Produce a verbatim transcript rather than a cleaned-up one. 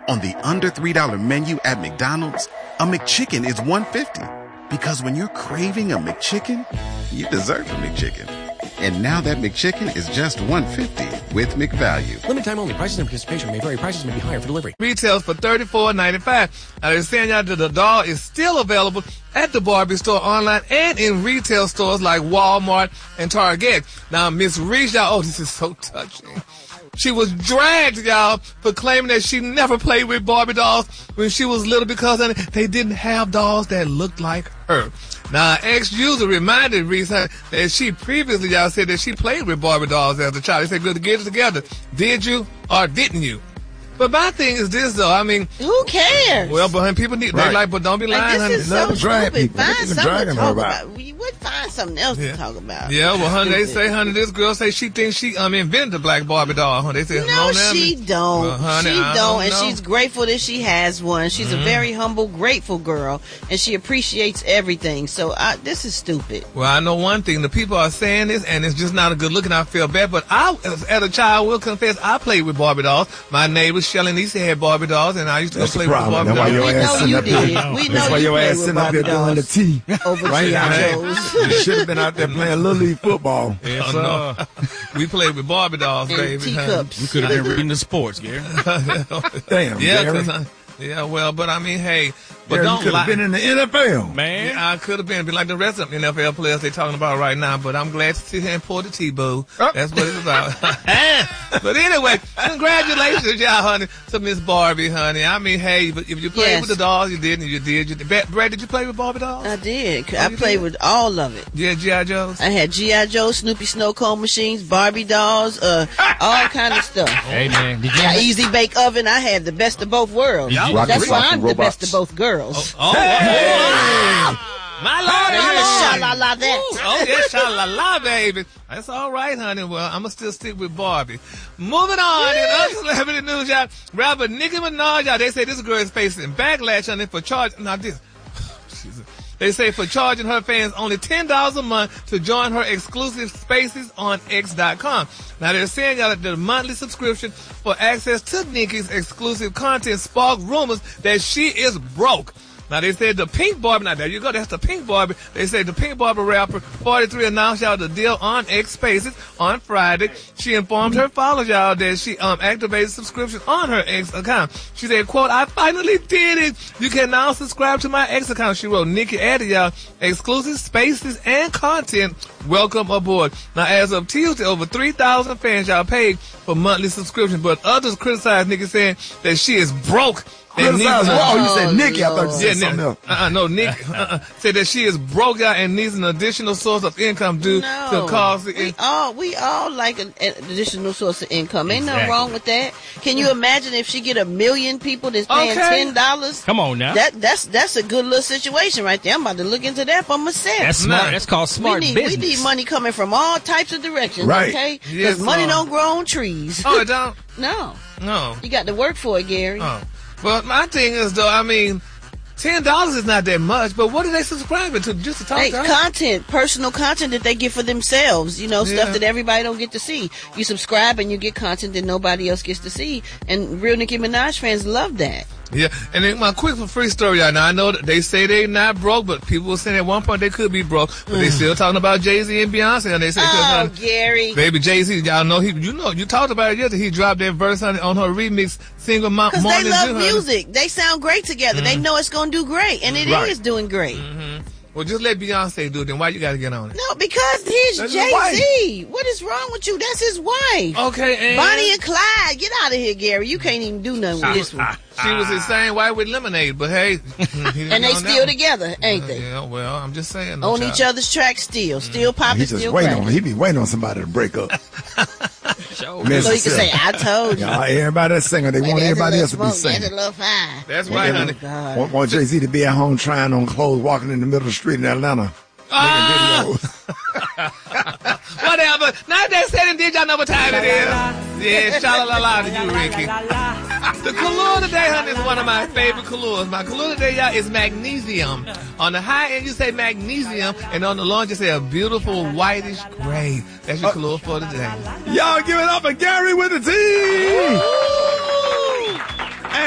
On the under three dollar menu at McDonald's, a McChicken is one dollar fifty. Because when you're craving a McChicken, you deserve a McChicken. And now that McChicken is just one dollar fifty with McValue. Limited time only. Prices and participation may vary. Prices may be higher for delivery. Retails for thirty-four ninety-five. Now they're saying y'all that the doll is still available at the Barbie store online and in retail stores like Walmart and Target. Now Miss Reese, y'all, oh, this is so touching. She was dragged, y'all, for claiming that she never played with Barbie dolls when she was little because they didn't have dolls that looked like her. Now, an ex-user reminded Reese that she previously, y'all, said that she played with Barbie dolls as a child. They said, good to get it together. Did you or didn't you? But my thing is this, though. I mean, who cares? Well, but people need, right. They like, but don't be lying, like, honey. This is so stupid. Find something to talk about. We would find something else yeah. to talk about. Yeah, well, honey, they say, honey, this girl say she thinks she um invented the black Barbie doll. Honey, they say, no, she don't. Well, honey, she I don't, don't and know. she's grateful that she has one. She's mm-hmm. a very humble, grateful girl, and she appreciates everything. So I, this is stupid. Well, I know one thing. The people are saying this, and it's just not a good look, and I feel bad. But I, as, as a child, will confess, I played with Barbie dolls. My neighbor Shelly Nisa had Barbie dolls, and I used to That's go play the with Barbie That's dolls. why your we ass know sitting you up there. did. We know That's why you your ass played sitting with up there doing the T. Over right now. You should have been out there playing Little League football. Yes, no. We played with Barbie dolls, and baby. Teacups. You could have been reading the sports, Gary. Damn, yeah, Gary. I, yeah, well, but I mean, hey, but Gary, don't you could lie. have been in the N F L, man. Yeah, I could have been, be like the rest of the N F L players they talking about right now. But I'm glad to sit here and pour the tea, boo. Oh. That's what it's about. But anyway, congratulations, y'all, honey, to Miss Barbie, honey. I mean, hey, but if you played yes. with the dolls, you did, and you did. You did. Brad, did you play with Barbie dolls? I did. Oh, I played did? with all of it. Yeah, G I. Joes. I had G I. Joe, Snoopy Snow Cone machines, Barbie dolls, uh, all kind of stuff. Hey man, did you? Yeah, Easy Bake Oven. I had the best of both worlds. Yeah, that's why I'm robots. the best of both girls. Oh, oh, hey. My Lord, hey, sha-la-la that. Ooh, oh, yeah, sha-la-la, baby. That's all right, honey. Well, I'm going to still stick with Barbie. Moving on, in other celebrity news, y'all, rapper Nicki Minaj, y'all, they say this girl is facing backlash on it for charging, now this, they say for charging her fans only ten dollars a month to join her exclusive spaces on X dot com. Now, they're saying, y'all, that the monthly subscription for access to Nicki's exclusive content sparked rumors that she is broke. Now, they said the Pink Barbie, now there you go, that's the Pink Barbie. They said the Pink Barbie rapper, forty-three, announced y'all the deal on X Spaces on Friday. She informed her followers, y'all, that she um activated subscription on her X account. She said, quote, I finally did it. You can now subscribe to my X account. She wrote, Nicki added y'all exclusive spaces and content. Welcome aboard. Now, as of Tuesday, over three thousand fans, y'all paid for monthly subscription, but others criticized Nicki saying that she is broke. Criticize her. Oh, you said Nicki. I thought you said yeah, something else. Uh-uh, no, Nicki uh-uh, said that she is broke out and needs an additional source of income due no, to cause. We all we all like an, an additional source of income. Ain't exactly. nothing wrong with that. Can you imagine if she get a million people that's paying okay. ten dollars? Come on now. That that's that's a good little situation right there. I'm about to look into that for myself. That's smart. Nah. That's called smart we need, business. We need money coming from all types of directions, right. okay? Because yes, money uh, don't grow on trees. Oh, it don't? No. No. You got to work for it, Gary. Oh. But my thing is, though, I mean, ten dollars is not that much, but what are they subscribing to just to talk hey, to her? Content, personal content that they get for themselves, you know, yeah. stuff that everybody don't get to see. You subscribe and you get content that nobody else gets to see, and real Nicki Minaj fans love that. Yeah, and then my quick free story, y'all. Now, I know that they say they're not broke, but people were saying at one point they could be broke, but mm. they still talking about Jay-Z and Beyonce, and they say, oh, Gary. Baby Jay-Z, y'all know, he, you know, you talked about it yesterday, he dropped that verse on, on her remix single Mo- Because Morning they love Dew, music. Honey. They sound great together. Mm. They know it's going to do great, and it right. is doing great. Mm-hmm. Well, just let Beyonce do it, then why you got to get on it? No, because he's That's Jay-Z. What is wrong with you? That's his wife. Okay, and... Bonnie and Clyde. Get out of here, Gary. You can't even do nothing with this one. She was the same wife with Lemonade, but hey. And they still together, ain't uh, they? Yeah, well, I'm just saying. On child. each other's tracks still. Still popping, he just still waiting cracking. on, He be waiting on somebody to break up. So he can say, I told you. Y'all, everybody that's singer, they Maybe want everybody else to be smoke, singing. That's a little fine. That's right, honey. Oh, want, want Jay-Z to be at home trying on clothes, walking in the middle of the street in Atlanta. Ah! Whatever. Now they said and did, y'all know what time it is. Yeah, sha-la-la-la to you, Ricky. The color today, honey, is one of my favorite colors. My color today, y'all, is magnesium. On the high end, you say magnesium, and on the low end, you say a beautiful whitish gray. That's your color for today. Y'all give it up for Gary with the team.